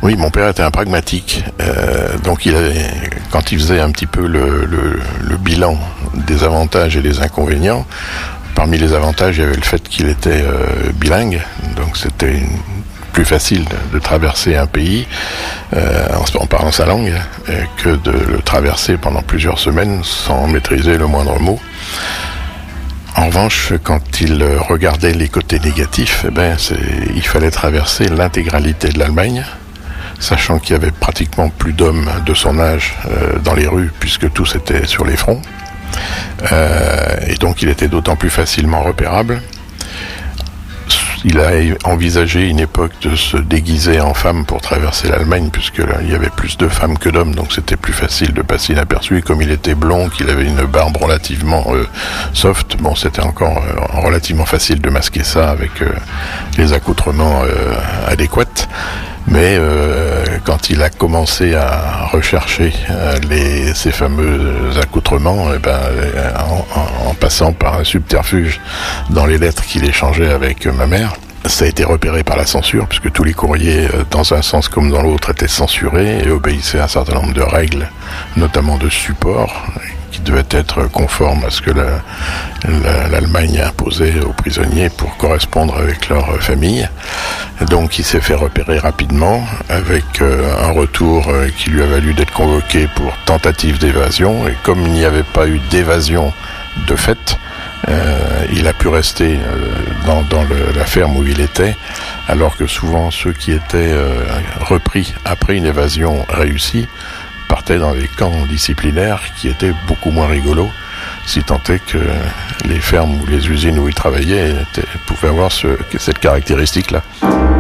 Oui, mon père était un pragmatique. Donc quand il faisait un petit peu le bilan des avantages et des inconvénients, parmi les avantages, il y avait le fait qu'il était bilingue. Donc c'était plus facile de traverser un pays en parlant sa langue que de le traverser pendant plusieurs semaines sans maîtriser le moindre mot. En revanche, quand il regardait les côtés négatifs, il fallait traverser l'intégralité de l'Allemagne, sachant qu'il y avait pratiquement plus d'hommes de son âge dans les rues, puisque tous étaient sur les fronts. Et donc il était d'autant plus facilement repérable. Il a envisagé une époque de se déguiser en femme pour traverser l'Allemagne, puisque là, il y avait plus de femmes que d'hommes, donc c'était plus facile de passer inaperçu. Et comme il était blond, qu'il avait une barbe relativement soft, c'était encore relativement facile de masquer ça avec les accoutrements adéquats. Mais quand il a commencé à rechercher ces fameux accoutrements, en passant par un subterfuge dans les lettres qu'il échangeait avec ma mère, ça a été repéré par la censure, puisque tous les courriers, dans un sens comme dans l'autre, étaient censurés et obéissaient à un certain nombre de règles, notamment de support, qui devaient être conformes à ce que l'Allemagne imposait aux prisonniers pour correspondre avec leur famille. Donc il s'est fait repérer rapidement, avec un retour qui lui a valu d'être convoqué pour tentative d'évasion. Et comme il n'y avait pas eu d'évasion de fait, il a pu rester dans la ferme où il était, alors que souvent ceux qui étaient repris après une évasion réussie partaient dans des camps disciplinaires qui étaient beaucoup moins rigolos, si tant est que les fermes ou les usines où il travaillait pouvaient avoir cette caractéristique-là.